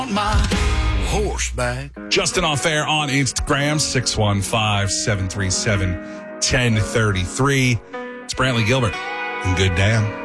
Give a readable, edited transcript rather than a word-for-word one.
my horseback. Justin Off Air on Instagram, 615-737-1033. It's Brantley Gilbert and Good Damn.